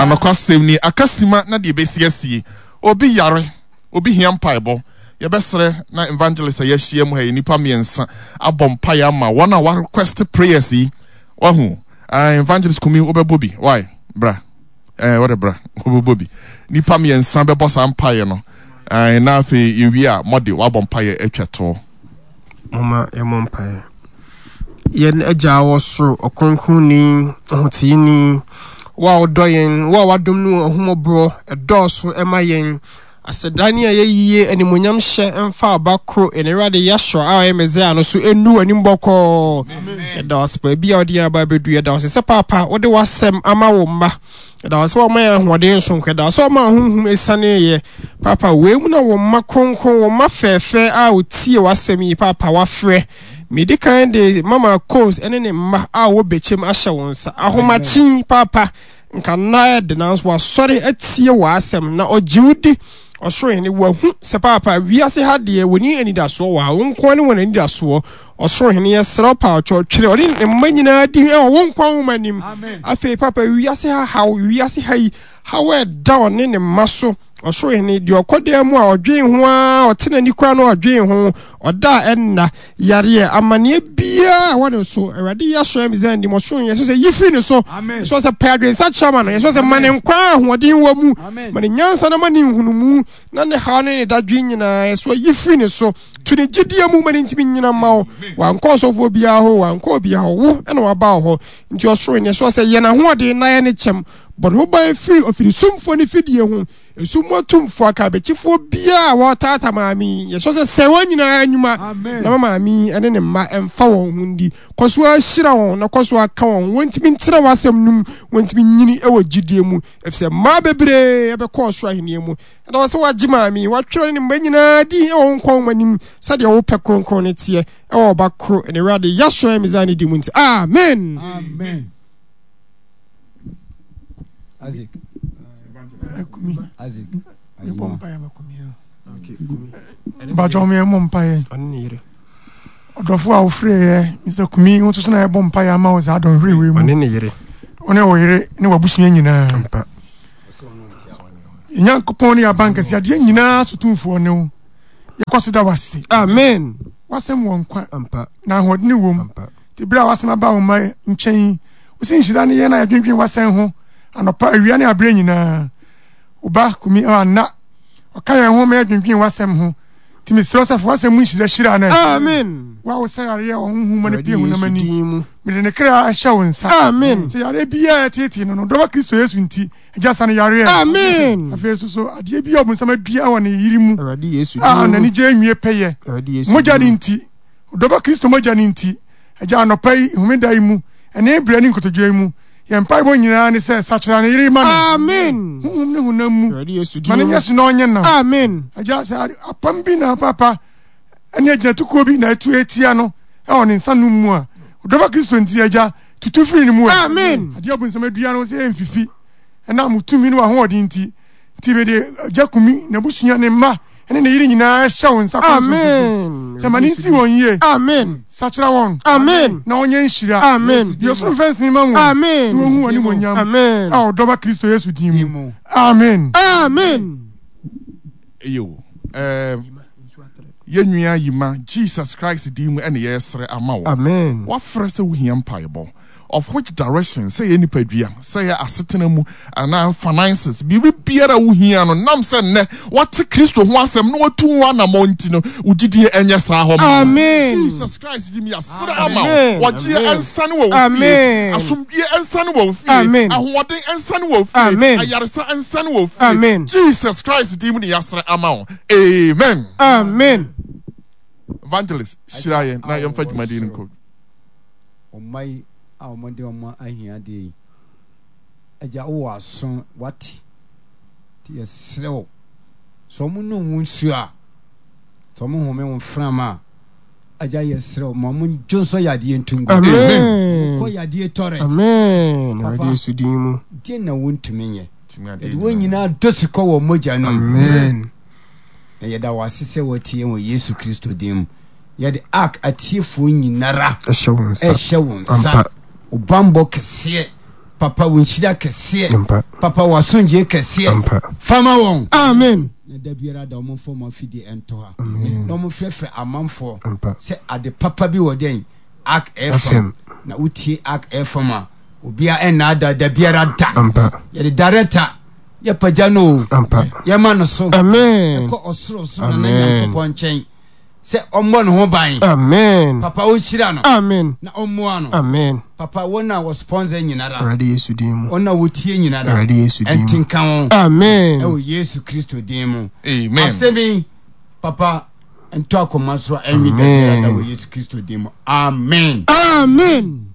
Anakwasem ni akasima na de besiasie. Obi yare, obi hiam paebo. Yebesre na evangelist yeshie mu ha nipa miensa abom paya ma one wa request prayers yi. Wahu. Evangelist kumi obebobi. Why? Bra. What a bra. Obebobi. Nipa miensa bebo sam paye no. Na afi iwi a mode wa bom paye etwato. Mama emom paye. Yen agya wo so okonkuni ohotini wa odoyen wa wadom no ohumobro edoso emayen asedani ayeyiye animonyam hye emfa abakro enirade yasho a emeze no so enu animboko edos pa bia odi aba bedu edos se papa ode wasem ama wo mma edos wo ma hoden so nkeda so ma hunhum esane ye papa we mu na wo mma kronkron wo ma fefe a otie wasem yi papa wafre medikan de mama cause ene ne mma a wo bechem ahye wonsa ahomachi papa nka na de na so sorry atie wasem na ojiudi osoro hene wahu se papa wiase ha de woni anidaso wa wonko ne woni anidaso osoro hene yesra pa otwere odi mmanyina di wonko womanim afi papa wiase ha wiase ha yi hawe down ne maso osoro hene di okodem a odwen ho a otena ni kwa no odwen ho oda enna yare amane bia wona so awade yaso emizan di mosoro yeso se yifri ne so so se padwen sa chama no yeso se manen kwa hodin wa mu mane nyansa na mane hunumu na ne ha ne dadwen nyina yeso yifri ne so tuni gidia mu mane ntimi nyina mawo wanko so fo bia ho wanko bia ho wo ena wa ba ho nti osoro ne so se ye na ho de na ye ne chem but ho ba free ofiri sumfo ne fidie ho esumotumfo akabechifo bia wa tata maami yeso se wanyina anyuma na maami ene ne mma emfa won hundi koso ahira won na koso aka won wontimi ntira wasem num wontimi nyini ewo gidie mu efse ma bebre ebekọ so ahenie mu da wose waji maami watwere ne mbanyina di ewo nkon manim sade wo pekronkron ne tie ewo bakro ene rade yasho emizani di munti amen amen Azik Azik Bompaya makumia Bajomi mompaye anire odofo a ofre Mr. Kumi wonto so na bompaya ma wo za don hrewe mu anire one wo yire ne wabusunya nyina ampa Nyankopon ne abanka si ade nyina sotumfo ne wo yekoso da wase amen wasem wonkwa ampa na hodne wom ampa tibra wasem ba wo mai nchen usin hira ne ye na adwendwen wasem ho anopa awia ne abre nyina Uba Kumi na okaya ho me adwendwen wasem ho timi srosafo wasem hira na amen wa wo sayare ho hu mane pie hu na mani me ne kra ahya wonsa amen se yare bia tete no do ba Kristo Yesu nti agasa ne yare amen afeso so ade bia obun sama dua wona yiri mu awade Yesu na ni je nwie peye awade Yesu moja ni nti do ba Kristo moja ni nti agya anopai humeda mu ene bra ni nkotodwa mu yempa bo nyina ne se sachira ne yiri ma amen ne hunamu awade Yesu mane nyese no onye na amen agya sa apam bi na papa ene agya tuko bi na atu etia no e woni nsanu mu a do ba Kristo nti agya tutu firi ni mu amen ade obun sama dua no se emfifi ena mutumi no ho odi nti be de agya Kumi na busunya ne ma ene ne yiri nyina hya won sa amen se mani si won ye amen sachira won amen na onye nhira amen dio so fensi ma won amen wo hu ani monyam amen a do ba Kristo Yesu dimu amen amen Yo yenua yima Jesus Christ dimu ene yesre amawo amen what frese wo hiam paebo of which direction say any padua say asetena mu ana finances bibi biara wo hia no nam se ne what Kristo ho asem no watu ho na monti no ugidie enye sa ho ma amen Jesus Christ di mi asra ama waje ansane wo fie asombie ansane wo fie ahoden ansane wo fie ayaresa ansane wo fie Jesus Christ di mi asra ama amen amen evangelist shiraye na yemfa dwumadi nko omai awomode oma ahia de aja wo aso wati ti yesrew so mu no wunsu a so mu home won frama aja yesrew mo mu jonso yade entungu amen ko yade torrent amen awade Yesu dimu die na wontumenye e wo nyina dosiko wo moja no amen e yeda wasese wotie wo Yesu Kristo dim yede ak atiefo nyinara ehye won sa ubambo kese papa wonhyira kese Ampa. papa wasonje kese Ampa. fama won Amen. na da biara da mo fo ma fidi ento ha na mo frefre amamfo Ampa. se ade papa bi woden Ark FM na utie Ark FM a obia enna da biara da Ampa. ye the director ye pagano Ampa. ye ma no so Amen. ko osoro so na nyankopɔ nkyɛn sɛ ɔmmɔ ne ho ban Amen. papa wo hyira no Amen. na ɔmmoa no Amen. papa wona wo sponsor nyinara Awurade Yesu din mu. ona wo tie nyinara Awurade Yesu din mu. ɛntinka wo Amen. ɛwɔ Yesu Kristo din mu Amen. asɛmi papa ɛntɔ akoma so ɛnwi da biara da wɔ Yesu Kristo din mu amen Amen.